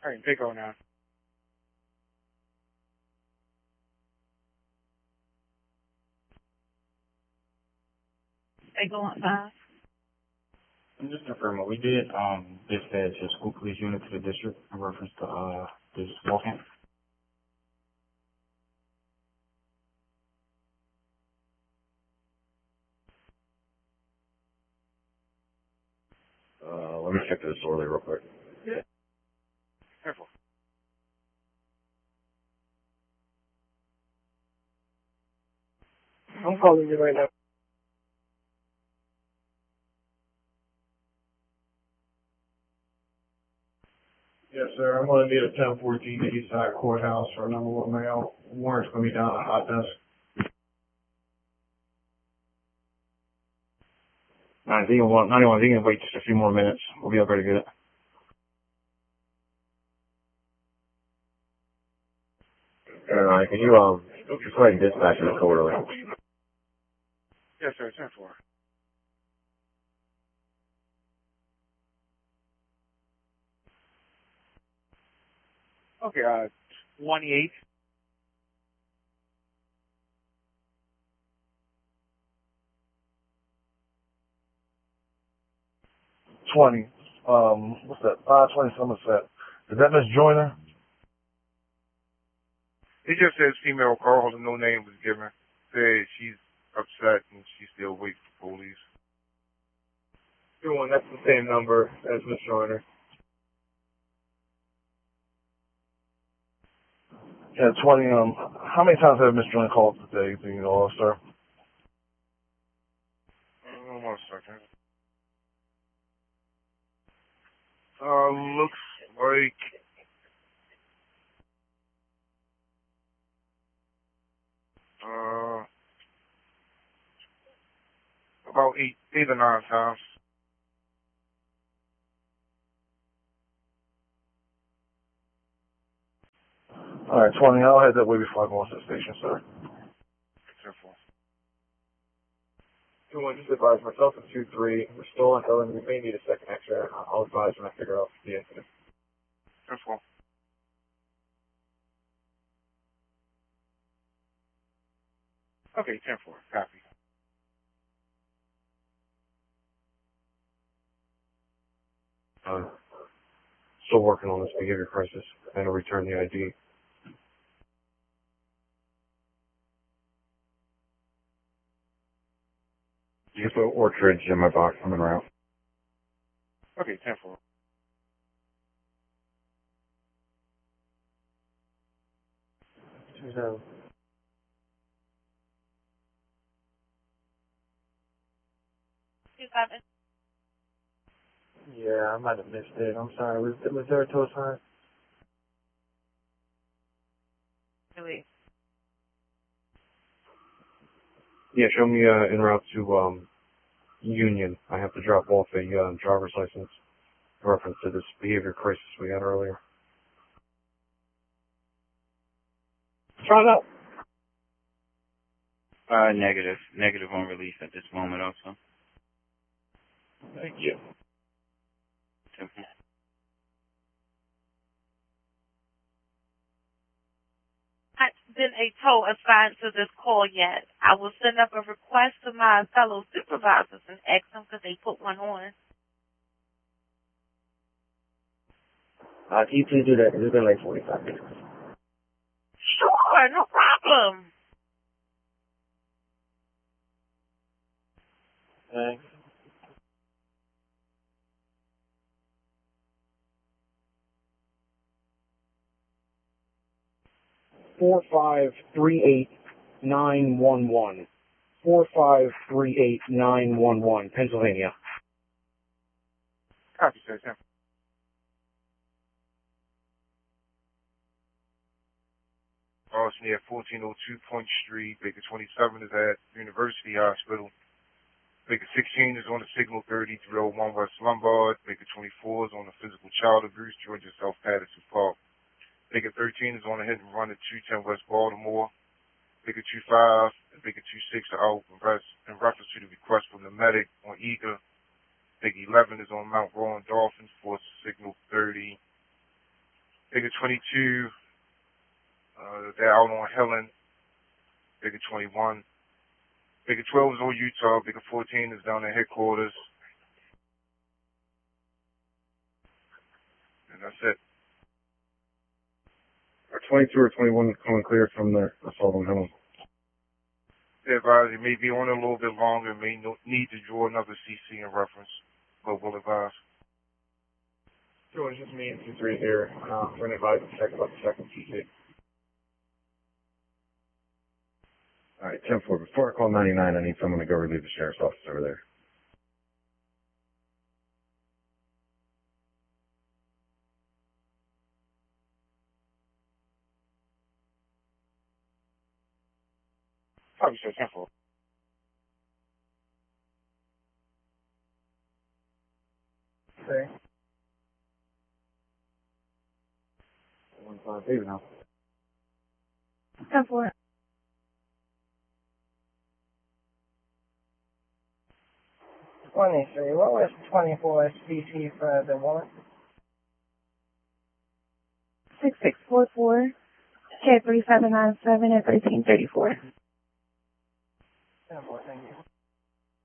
Alright, take over now. They go on 5. I'm just confirming what we did. Dispatch a school police unit to the district in reference to this walk-in. Let me check the disorderly real quick. Yeah. Careful. I'm calling you right now. Yes, sir. I'm going to need a 1014 to Eastside Courthouse for a number one mail. Warrant's going to be down at hot desk. 91, you can wait just a few more minutes. We'll be able to get it. Alright, can you, just go ahead and dispatch in the quarterly? Yes, sir. 10-4. Okay, 28. What's that? 520 Somerset. Is that Miss Joyner? It just says female caller, no name was given. Says she's upset and she's still waiting for police. That's the same number as Miss Joyner. Yeah, 20, how many times have Miss Joyner called today, do you know, sir? 1 second. Looks like about eight or 9 times. Alright, 20, I'll head that way before I go into the station, sir. Careful. 2-1, just advise myself and 2-3. We're still on Ellen. We may need a second X-ray. I'll advise when I figure out the incident. Careful. Okay, 10-4. Copy. Still working on this behavior crisis and to return the ID. You put Orchard's in my box coming around. Okay, 10-4. So. Yeah, I might have missed it. I'm sorry. Was there a tow sign? Really? Yeah, show me en route to Union. I have to drop off a driver's license in reference to this behavior crisis we had earlier. Try it out. Negative. Negative on release at this moment also. Thank you. Not been a tow assigned to this call yet. I will send up a request to my fellow supervisors and ask them because they put one on. Can you please do that? It's been like 45 minutes. Sure, no problem. Thanks. Four 538-911. 4538-911, Pennsylvania. Copy, sir. Yeah. It's near 1402 Point Street. Baker 27 is at University Hospital. Baker 16 is on the signal 3301 West Lombard. Baker 24 is on the physical child abuse, Georgia South Patterson Park. Baker 13 is on the hit and run at 210 West Baltimore. Baker 25 and Baker 26 are out in reference to the request from the medic on Eager. Baker 11 is on Mount Rowan Dolphins for signal 30. Bigger 22, they're out on Helen. Bigger 21. Bigger 12 is on Utah. Bigger 14 is down at headquarters. And that's it. Are 22 or 21 coming clear from the assault on Helen? They advise you may be on a little bit longer, may need to draw another CC in reference, but we'll advise. Sure, it's just me and 2-3 here. We're going to advise to check about the second CC. Alright, 10-4. Before I call 99, I need someone to go relieve the sheriff's office over there. Probably so, 10-4. Okay. 1-5, David now. 10-4. 23. What was 24 CC for the woman? 6644, K3797 at 1334. 10-4, thank you.